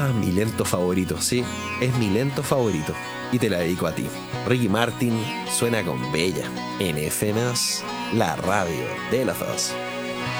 Mi lento favorito, sí, es mi lento favorito. Y te la dedico a ti. Ricky Martin suena con Bella en FM2, la radio de los dos.